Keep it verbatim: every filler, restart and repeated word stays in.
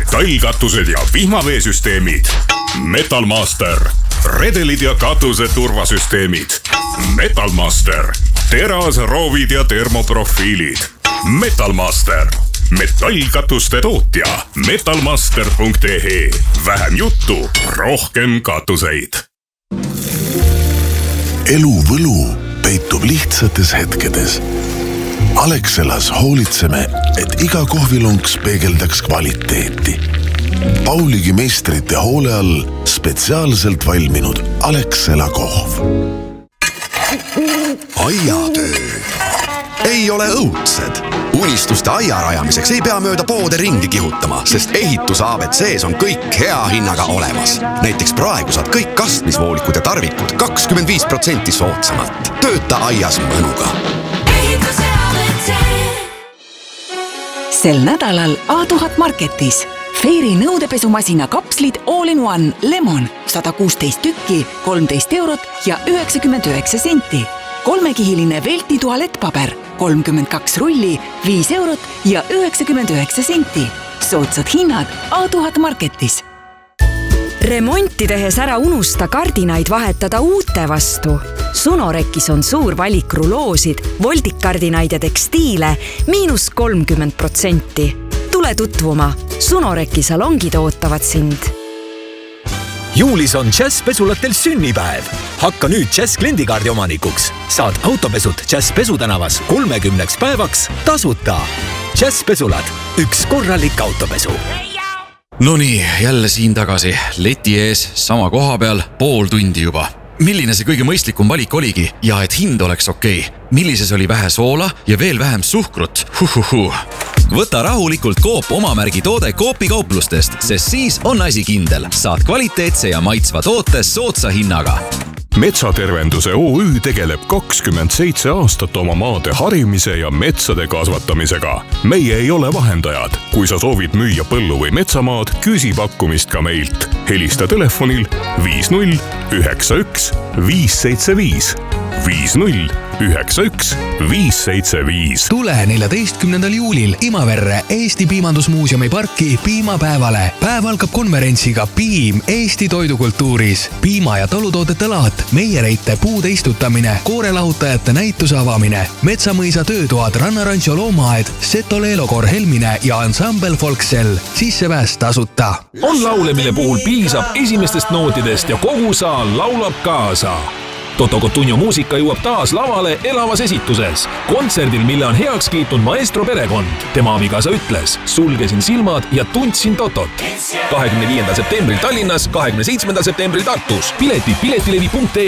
metallkatused ja vihmaveesüsteemid. Metalmaster, redelid ja katuse turvasüsteemid. Metalmaster, terasroovid ja termoprofiilid. Metalmaster, metallkatuste tootja. metalmaster punkt e e. Vähem juttu, rohkem katuseid. Elu võlu peitub lihtsates hetkedes. Alexelas hoolitseme, et iga kohvilunks peegeldaks kvaliteeti. Pauligi meistrite hoole all spetsiaalselt valminud Alexela kohv. Aiatöö. Ei ole õudsed. Unistuste aia rajamiseks ei pea mööda poode ringi kihutama, sest ehitus A B C-s on kõik hea hinnaga olemas. Näiteks praegu saad kõik kastmisvoolikud ja tarvikud kakskümmend viis protsenti soodsamalt. Tööta aias mõnuga. Sel nädalal A tuhat Marketis. Fairy nõudepesumasina kapslid All in One Lemon sada kuusteist tükki, kolmteist eurot ja üheksakümmend üheksa senti. Kolmekihiline Velti tualettpaber kolmkümmend kaks rulli, viis eurot ja üheksakümmend üheksa senti. Soodsad hinnad A tuhat Marketis. Remonti tehes ära unusta kardinaid vahetada uute vastu. Sunorekis on suur valik ruloosid, voldikkardinaid ja tekstiile miinus kolmkümmend protsenti. Tule tutvuma. Sunoreki salongid ootavad sind. Juulis on Jazz pesulatel sünnipäev. Hakka nüüd Jazz kliendikaardi omanikuks. Saad autopesud Jazz pesutänavas kolmekümneks päevaks tasuta. Jazz pesulad. Üks korralik autopesu. No nii, jälle siin tagasi. Leti ees, sama koha peal, pool tundi juba. Milline see kõige mõistlikum valik oligi ja et hind oleks okei? Millises oli vähe soola ja veel vähem suhkrut? Huhuhu. Võta rahulikult Coop omamärgi toode Coopi kauplustest, sest siis on asi kindel. Saad kvaliteetse ja maitsva toote soodsa hinnaga. Metsatervenduse O Ü tegeleb kakskümmend seitse aastat oma maade harimise ja metsade kasvatamisega. Meie ei ole vahendajad. Kui sa soovid müüa põllu või metsamaad, küsi pakkumist ka meilt. Helista telefonil viis null üheksa üks viis seitse viis. viis null üheksa üks viis seitse viis. Tule neljateistkümnendal juulil Imaverre Eesti Piimandusmuuseumi parki piimapäevale. Päev algab konverentsiga Piim Eesti toidukultuuris. Piima- ja talutoodete laat, meiereite puude istutamine, koorelahutajate näituse avamine, Metsamõisa töötoad, Rannarancho loomaaed, Seto Leelokor Helmine ja ansambel Folksel. Sissepääs tasuta. On laule, mille puhul piisab esimestest nootidest ja kogu saal laulab kaasa. Toto Cotugno muusika jõuab taas lavale elavas esituses. Kontserdil, mille on heaks kiitnud maestro perekond. Tema abikaasa ütles, sulgesin silmad ja tundsin Totot. kahekümne viiendal septembril Tallinnas, kahekümne seitsmendal septembril Tartus. Piletid piletilevi punkt ee